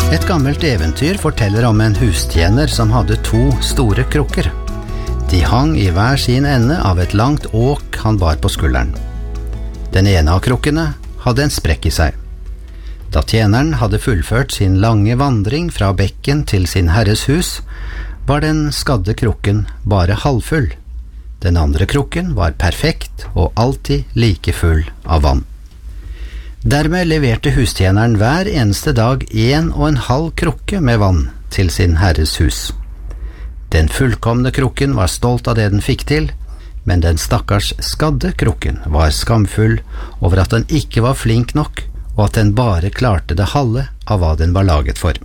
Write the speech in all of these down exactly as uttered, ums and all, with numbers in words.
Et gammelt eventyr forteller om en hustjener som hadde to store krukker. De hang i hver sin ende av et langt åk han bar på skulderen. Den ene av krukkene hadde en sprekk i seg. Da tjeneren hadde fullført sin lange vandring fra bekken til sin herres hus, var den skadde krukken bare halvfull. Den andre krukken var perfekt og alltid like full av vann. Dermed leverte hustjeneren hver eneste dag en og en halv krukke med vann til sin herres hus. Den fullkomne krukken var stolt av det den fikk til, men den stakkars skadde krukken var skamfull over at den ikke var flink nok, og at den bare klarte det halve av hva den var laget for.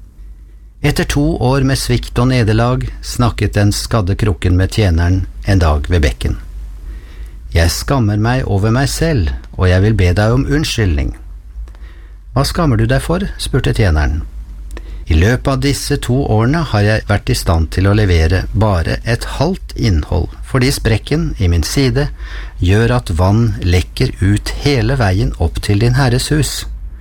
Etter to år med svikt og nederlag snakket den skadde krukken med tjeneren en dag ved bekken. «Jeg skammer meg over meg selv, og jeg vil be deg om unnskyldning.» «Hva skammer du deg for?» spurte tjeneren. «I løpet av disse to årene har jeg vært i stand til å levere bare et halvt innhold, fordi sprekken i min side gjør at vann lekker ut hele veien opp til din herres hus.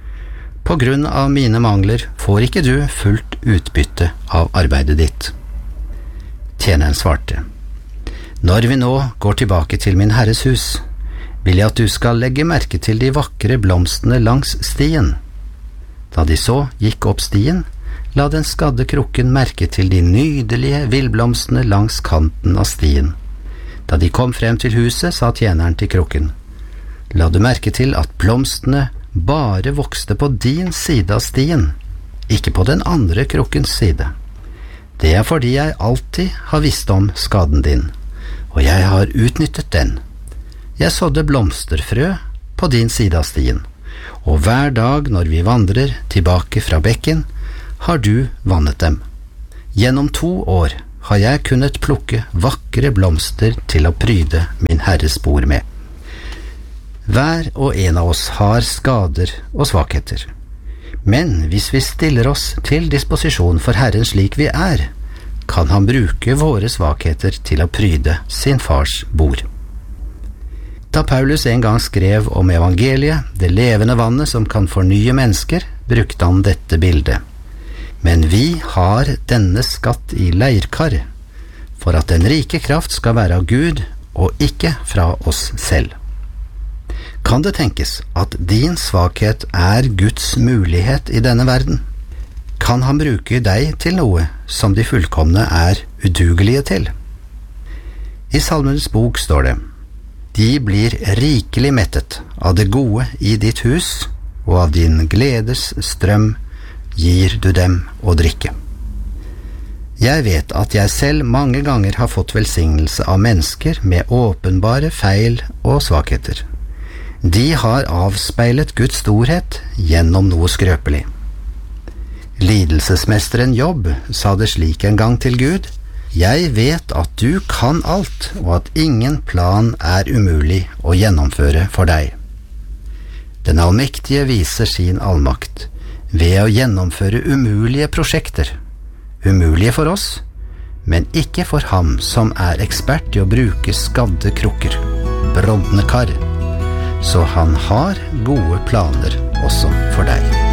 På grunn av mine mangler får ikke du fullt utbytte av arbeidet ditt.» Tjeneren svarte: «Når vi nå går tilbake til min herres hus, vil jeg at du skal legge merke til de vakre blomstene langs stien.» Da de så gikk opp stien, la den skadde krukken merke til de nydelige villblomstene langs kanten av stien. Da de kom frem til huset, sa tjeneren til krukken: «La du merke til at blomstene bare vokste på din side av stien, ikke på den andre krukkens side. Det er fordi jeg alltid har visst om skaden din, og jeg har utnyttet den. Jeg sådde blomsterfrø på din side av stien, og hver dag når vi vandrer tilbake fra bekken, har du vannet dem. Gjennom to år har jeg kunnet plukke vakre blomster til å pryde min herres bord med. Hver og en av oss har skader og svakheter, men hvis vi stiller oss til disposisjon for Herren slik vi er, kan han bruke våre svakheter til å pryde sin fars bord. Da Paulus en gang skrev om evangeliet, det levende vannet som kan fornye mennesker, brukte han dette bildet. Men vi har denne skatt i leirkar, for at den rike kraft skal være av Gud og ikke fra oss selv. Kan det tenkes at din svakhet er Guds mulighet i denne verden? Kan han bruke deg til noe som de fullkomne er udugelige til? I Salmenes bok står det: «De blir rikelig mettet av det gode i ditt hus, og av din gledes strøm gir du dem å drikke.» Jeg vet at jeg selv mange ganger har fått velsignelse av mennesker med åpenbare feil og svakheter. De har avspeilet Guds storhet gjennom noe skrøpelig. Lidelsesmesteren Jobb sa det slik en gang til Gud: «Jeg vet at du kan alt, og at ingen plan er umulig å gjennomføre for deg.» Den allmektige viser sin allmakt ved å gjennomføre umulige prosjekter, umulige for oss, men ikke for ham som er ekspert i å bruke skadde krukker, brodne kar, så han har gode planer også for deg.